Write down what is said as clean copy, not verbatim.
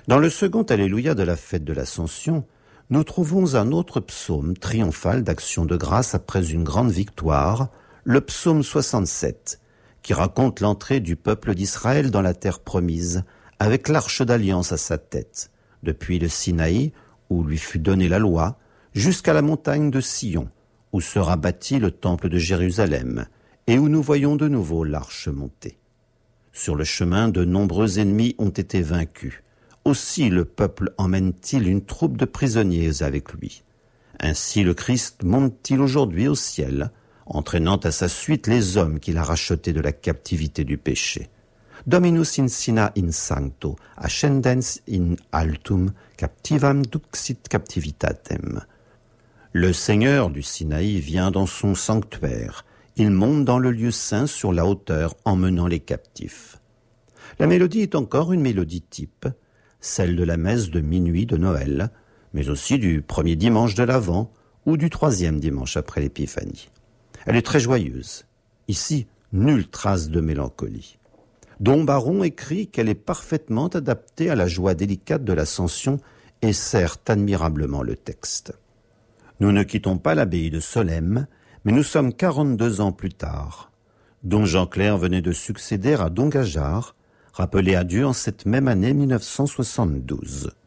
Dans le second Alléluia de la fête de l'Ascension, nous trouvons un autre psaume triomphal d'action de grâce après une grande victoire, le psaume 67, qui raconte l'entrée du peuple d'Israël dans la terre promise, avec l'arche d'alliance à sa tête, depuis le Sinaï, où lui fut donnée la loi, jusqu'à la montagne de Sion, où sera bâti le temple de Jérusalem, et où nous voyons de nouveau l'arche monter. Sur le chemin, de nombreux ennemis ont été vaincus. Aussi le peuple emmène-t-il une troupe de prisonniers avec lui. Ainsi le Christ monte-t-il aujourd'hui au ciel, entraînant à sa suite les hommes qu'il a rachetés de la captivité du péché. Dominus insina in sancto, ascendens in altum, captivam duxit captivitatem. Le Seigneur du Sinaï vient dans son sanctuaire. Il monte dans le lieu saint sur la hauteur, emmenant les captifs. La mélodie est encore une mélodie type, celle de la messe de minuit de Noël, mais aussi du premier dimanche de l'Avent ou du troisième dimanche après l'Épiphanie. Elle est très joyeuse. Ici, nulle trace de mélancolie. Dom Baron écrit qu'elle est parfaitement adaptée à la joie délicate de l'Ascension et sert admirablement le texte. Nous ne quittons pas l'abbaye de Solesmes, mais nous sommes 42 ans plus tard. Don Jean Clair venait de succéder à Don Gageard, rappelé à Dieu en cette même année 1972.